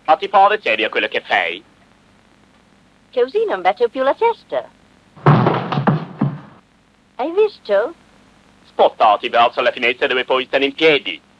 Ma ti pare seria quello che fai? Così non batto più la testa. Hai visto? Spostati verso la finestra dove puoi stare in piedi.